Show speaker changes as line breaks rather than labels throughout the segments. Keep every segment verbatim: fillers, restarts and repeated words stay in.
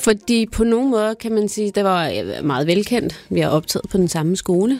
Fordi på nogle måder kan man sige, det var meget velkendt. Vi har optaget på den samme skole.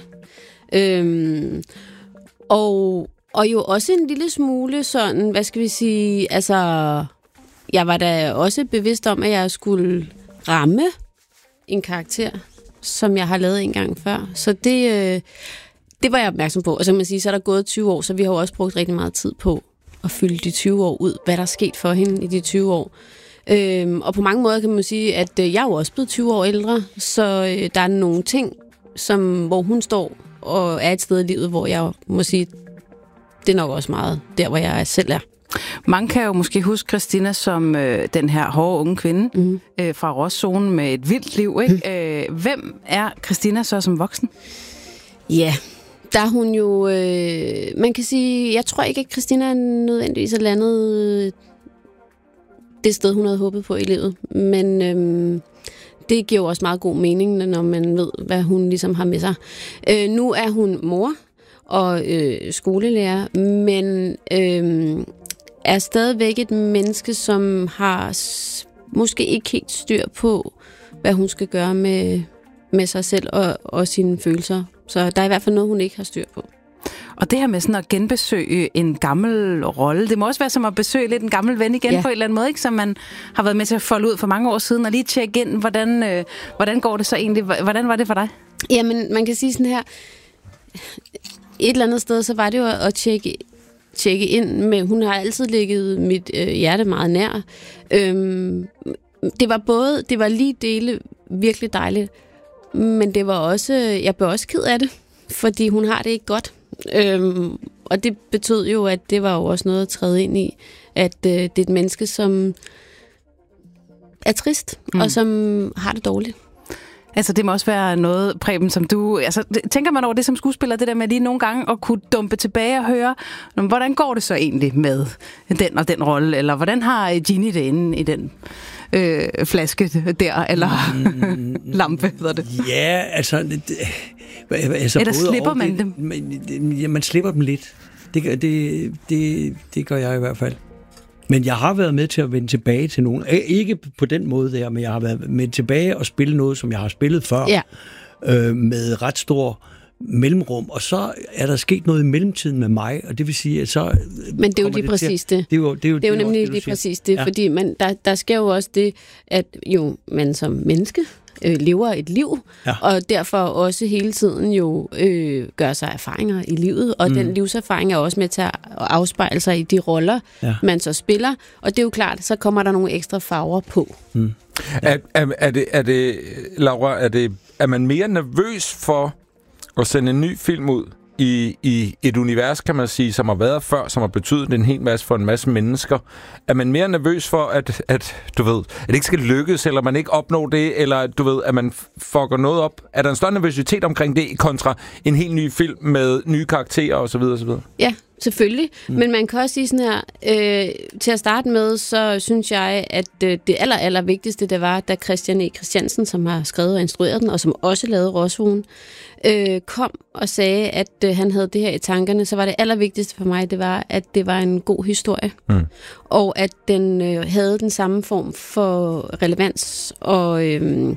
Øhm, og, og jo også en lille smule sådan, hvad skal vi sige, altså, jeg var da også bevidst om, at jeg skulle ramme en karakter, som jeg har lavet en gang før. Så det, øh, det var jeg opmærksom på. Og så kan man sige, så er der gået tyve år, så vi har jo også brugt rigtig meget tid på at fylde de tyve år ud, hvad der er sket for hende i de tyve år. Øhm, og på mange måder kan man sige, at øh, jeg er jo også blevet tyve år ældre, så øh, der er nogle ting, som, hvor hun står og er et sted i livet, hvor jeg må sige, det er nok også meget der, hvor jeg selv er.
Mange kan jo måske huske Christina som øh, den her hårde unge kvinde mm. øh, fra Rosszonen med et vildt liv, ikke? Mm. Øh, hvem er Christina så som voksen?
Ja, der er hun jo... Øh, man kan sige, jeg tror ikke, at Christina er nødvendigvis et landet øh, det sted, hun havde håbet på i livet. Men øh, det giver jo også meget god mening, når man ved, hvad hun ligesom har med sig. Øh, nu er hun mor og øh, skolelærer, men... Øh, er stadigvæk et menneske, som har s- måske ikke helt styr på, hvad hun skal gøre med, med sig selv og, og sine følelser. Så der er i hvert fald noget, hun ikke har styr på.
Og det her med sådan at genbesøge en gammel rolle, det må også være som at besøge lidt en gammel ven igen ja. På en eller anden måde, ikke? Som man har været med til at folde ud for mange år siden, og lige tjekke ind, hvordan, øh, hvordan går det så egentlig? Hvordan var det for dig?
Jamen, man kan sige sådan her, et eller andet sted, så var det jo at tjekke tjekke ind med, hun har altid ligget mit øh, hjerte meget nær. Øhm, det var både, det var lige dele virkelig dejligt, men det var også, jeg blev også ked af det, fordi hun har det ikke godt. Øhm, og det betød jo, at det var jo også noget at træde ind i, at øh, det er et menneske, som er trist, mm. og som har det dårligt.
Altså, det må også være noget, Preben, som du... Altså, tænker man over det som skuespiller, det der med lige nogle gange at kunne dumpe tilbage og høre, hvordan går det så egentlig med den og den rolle? Eller hvordan har Ginny det inde i den øh, flaske der? Eller mm, lampe, hedder det?
Ja, altså... Det, altså
eller slipper man
det,
dem?
Man, ja, man slipper dem lidt. Det, det, det, det gør jeg i hvert fald. Men jeg har været med til at vende tilbage til nogen. Ikke på den måde der, men jeg har været med tilbage og spille noget, som jeg har spillet før. Ja. Øh, med ret stor mellemrum. Og så er der sket noget i mellemtiden med mig, og det vil sige, at så...
Men det er jo lige præcis det. Det er jo, det er jo, det er jo nemlig lige præcis det, ja. Fordi man, der, der sker jo også det, at jo, man som menneske øh, lever et liv, ja. Og derfor også hele tiden jo øh, gør sig erfaringer i livet, og mm. den livserfaring er også med til at afspejle sig i de roller, ja. Man så spiller, og det er jo klart, så kommer der nogle ekstra farver på.
Mm. Ja. Er, er, er, det, er det, Laura, er, det, er man mere nervøs for at sende en ny film ud i, i et univers, kan man sige, som har været før, som har betydet en hel masse for en masse mennesker? Er man mere nervøs for, at, at du ved, at det ikke skal lykkes, eller man ikke opnår det, eller du ved, at man fucker noget op? Er der en større nervøsitet omkring det, kontra en helt ny film med nye karakterer osv. osv.?
Ja, selvfølgelig. Mm. Men man kan også sige sådan her, øh, til at starte med, så synes jeg, at øh, det aller, aller vigtigste, det var, da Christian E. Christiansen, som har skrevet og instrueret den, og som også lavede Rosszonen, øh, kom og sagde, at øh, han havde det her i tankerne, så var det allervigtigste for mig, det var, at det var en god historie. Mm. Og at den øh, havde den samme form for relevans og øh,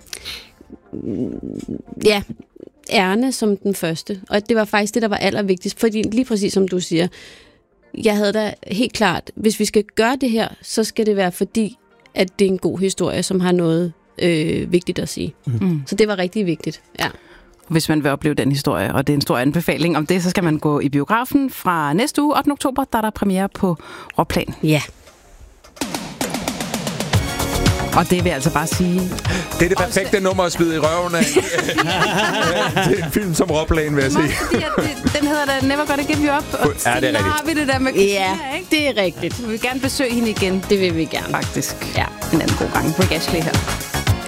ja, ærne som den første. Og det var faktisk det, der var allervigtigst, fordi lige præcis som du siger, jeg havde da helt klart, hvis vi skal gøre det her, så skal det være fordi, at det er en god historie, som har noget øh, vigtigt at sige. Mm. Så det var rigtig vigtigt, ja.
Hvis man vil opleve den historie, og det er en stor anbefaling om det, så skal man gå i biografen fra næste uge, ottende oktober, der er der premiere på Råplan.
Ja.
Og det vil jeg altså bare sige...
Det er det perfekte nummer at smide i røven af. Det er en film som Råplan, vil jeg sige.
Fordi det, den hedder da Never Gonna Give You Up. Og
ja, det er rigtigt.
har vi det der med Christina,
ja,
ikke?
Det er rigtigt.
Vi vil gerne besøge hende igen.
Det vil vi gerne.
Faktisk.
Ja.
En anden god gang. Rick Ashley her.